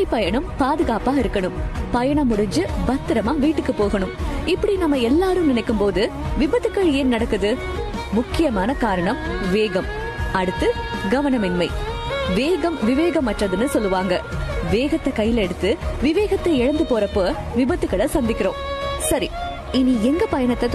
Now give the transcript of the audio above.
சாலை பயணம் பாதுகாப்பா இருக்கணும், பயணம் முடிஞ்சு பத்திரமா வீட்டுக்கு போகணும். இப்படி நம்ம எல்லாரும் நினைக்கும் போது விபத்துக்கள் ஏன் நடக்குது? முக்கியமான காரணம் வேகம். அடுத்து கவனமின்மை. வேகம் விவேகமற்றதுன்னு சொல்லுவாங்க. வேகத்தை கையில எடுத்து விவேகத்தை இழந்து போறப்போ விபத்துக்களை சந்திக்கிறோம். சரி, இனி எங்க பயணத்தை